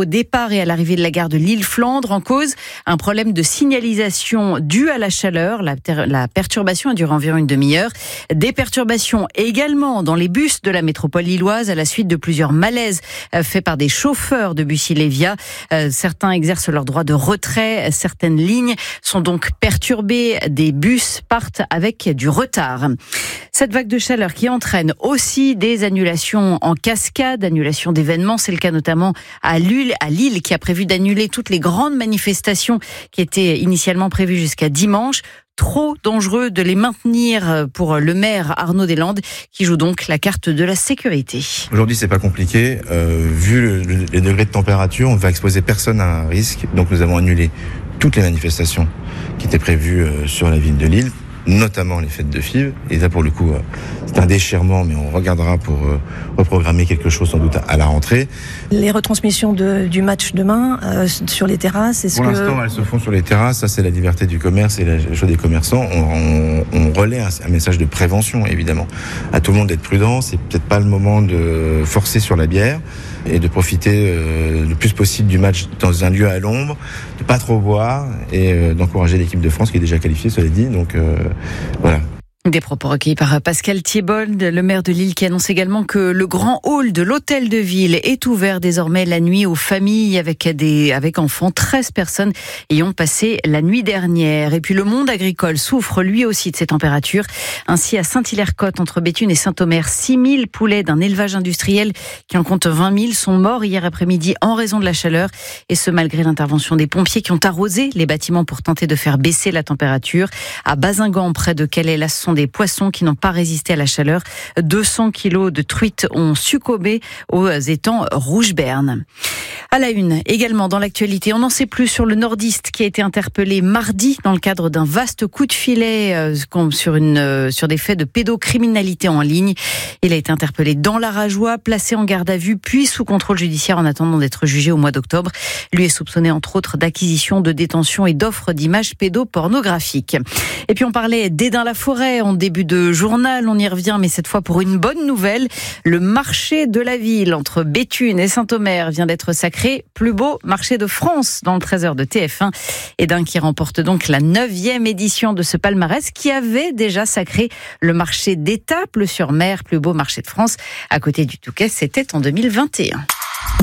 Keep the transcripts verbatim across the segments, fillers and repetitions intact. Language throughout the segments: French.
au départ et à l'arrivée de la gare de Lille-Flandre. En cause, un problème de signalisation dû à la chaleur. La, ter- la perturbation a duré environ une demi-heure. Des perturbations également dans les bus de la métropole lilloise à la suite de plusieurs malaises faits par des chauffeurs de bus Ilevia. Euh, certains exercent leur droit de retrait. Certaines lignes sont donc perturbées. Des bus partent avec du retard. Cette vague de chaleur qui entraîne aussi des annulations en cascade, annulation d'événements. C'est le cas notamment à Lille, à Lille qui a prévu d'annuler toutes les grandes manifestations qui étaient initialement prévues jusqu'à dimanche. Trop dangereux de les maintenir pour le maire Arnaud Deslandes qui joue donc la carte de la sécurité. Aujourd'hui, c'est pas compliqué. Euh, vu le, le, les degrés de température, on ne va exposer personne à un risque. Donc nous avons annulé toutes les manifestations qui étaient prévues euh, sur la ville de Lille, notamment les fêtes de Fives. Et là, pour le coup, euh, c'est un déchirement, mais on regardera pour euh, reprogrammer quelque chose sans doute à la rentrée. Les retransmissions de, du match demain euh, sur les terrasses, est-ce pour que... l'instant, elles se font sur les terrasses. Ça, c'est la liberté du commerce et la chose des commerçants. On, on, on relaie un, un message de prévention, évidemment. À tout le monde d'être prudent. C'est peut-être pas le moment de forcer sur la bière et de profiter euh, le plus possible du match dans un lieu à l'ombre, de pas trop boire et euh, d'encourager l'équipe de France qui est déjà qualifiée, cela dit. Donc euh, voilà. Des propos recueillis par Pascal Thiébold, le maire de Lille, qui annonce également que le grand hall de l'hôtel de ville est ouvert désormais la nuit aux familles avec des, avec enfants. treize personnes y ont passé la nuit dernière. Et puis le monde agricole souffre lui aussi de ces températures. Ainsi, à Saint-Hilaire-Cotte, entre Béthune et Saint-Omer, six mille poulets d'un élevage industriel qui en compte vingt mille sont morts hier après-midi en raison de la chaleur. Et ce, malgré l'intervention des pompiers qui ont arrosé les bâtiments pour tenter de faire baisser la température. À Bazingan, près de Calais, là, ce sont des poissons qui n'ont pas résisté à la chaleur. deux cents kilos de truites ont succombé aux étangs Rouge-Berne. À la une, également dans l'actualité, on n'en sait plus sur le nordiste qui a été interpellé mardi dans le cadre d'un vaste coup de filet euh, sur, une, euh, sur des faits de pédocriminalité en ligne. Il a été interpellé dans la Rajoie, placé en garde à vue, puis sous contrôle judiciaire en attendant d'être jugé au mois d'octobre. Lui est soupçonné entre autres d'acquisition, de détention et d'offre d'images pédopornographiques. Et puis on parlait d'Hédin-la-Forêt en début de journal, on y revient, mais cette fois pour une bonne nouvelle. Le marché de la ville entre Béthune et Saint-Omer vient d'être sacré plus beau marché de France dans le treize heures de T F un. Hédin qui remporte donc la neuvième édition de ce palmarès qui avait déjà sacré le marché d'Étaples-sur-Mer, plus beau marché de France. À côté du Touquet, c'était en deux mille vingt et un.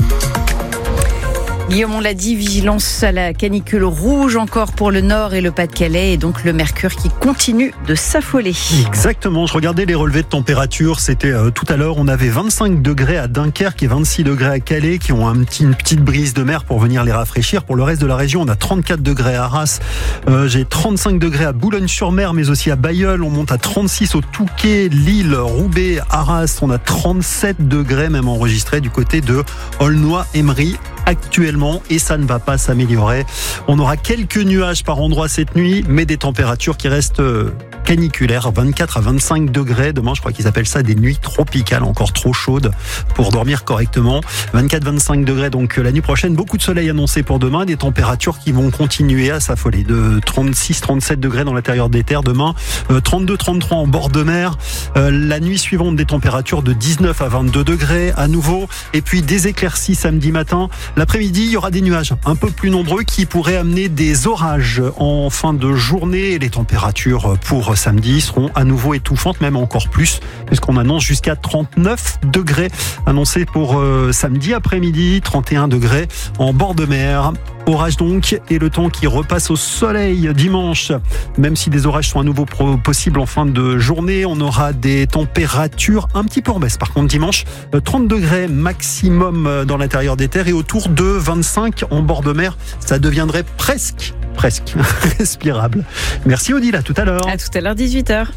Guillaume, on l'a dit, vigilance à la canicule rouge encore pour le Nord et le Pas-de-Calais et donc le mercure qui continue de s'affoler. Exactement, je regardais les relevés de température, c'était euh, tout à l'heure, on avait vingt-cinq degrés à Dunkerque et vingt-six degrés à Calais qui ont un petit, une petite brise de mer pour venir les rafraîchir. Pour le reste de la région, on a trente-quatre degrés à Arras, euh, j'ai trente-cinq degrés à Boulogne-sur-Mer mais aussi à Bailleul, on monte à trente-six au Touquet, Lille, Roubaix, Arras, on a trente-sept degrés même enregistrés du côté de Aulnoy-Emery actuellement et ça ne va pas s'améliorer. On aura quelques nuages par endroit cette nuit, mais des températures qui restent caniculaires, vingt-quatre à vingt-cinq degrés. Demain, je crois qu'ils appellent ça des nuits tropicales, encore trop chaudes pour dormir correctement. vingt-quatre à vingt-cinq degrés donc la nuit prochaine. Beaucoup de soleil annoncé pour demain, des températures qui vont continuer à s'affoler. De trente-six à trente-sept degrés dans l'intérieur des terres demain, trente-deux à trente-trois en bord de mer. La nuit suivante, des températures de dix-neuf à vingt-deux degrés à nouveau. Et puis des éclaircies samedi matin. L'après-midi, il y aura des nuages un peu plus nombreux qui pourraient amener des orages en fin de journée. Et les températures pour samedi seront à nouveau étouffantes, même encore plus, puisqu'on annonce jusqu'à trente-neuf degrés annoncés pour euh, samedi après-midi, trente et un degrés en bord de mer. Orage donc, et le temps qui repasse au soleil dimanche. Même si des orages sont à nouveau pro- possibles en fin de journée, on aura des températures un petit peu en baisse. Par contre, dimanche, trente degrés maximum dans l'intérieur des terres et autour de vingt-cinq en bord de mer. Ça deviendrait presque, presque respirable. Merci Odile, à tout à l'heure. À tout à l'heure, dix-huit heures.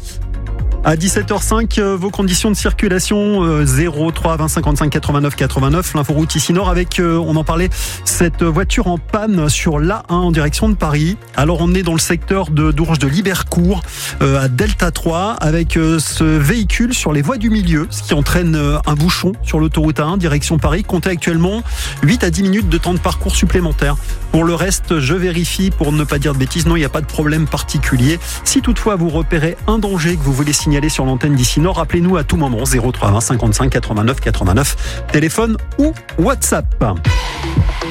À dix-sept heures cinq, vos conditions de circulation, euh, zéro trois vingt cinquante-cinq quatre-vingt-neuf quatre-vingt-neuf, l'inforoute ici Nord avec, euh, on en parlait, cette voiture en panne sur l'A un en direction de Paris. Alors on est dans le secteur de d'Ourges de Libercourt, euh, à Delta trois, avec euh, ce véhicule sur les voies du milieu, ce qui entraîne euh, un bouchon sur l'autoroute A un, direction Paris. Comptez actuellement huit à dix minutes de temps de parcours supplémentaire. Pour le reste, je vérifie pour ne pas dire de bêtises, non, il n'y a pas de problème particulier. Si toutefois vous repérez un danger que vous voulez signaler sur l'antenne d'ici Nord, rappelez-nous à tout moment zéro trois vingt cinquante-cinq quatre-vingt-neuf quatre-vingt-neuf, téléphone ou WhatsApp.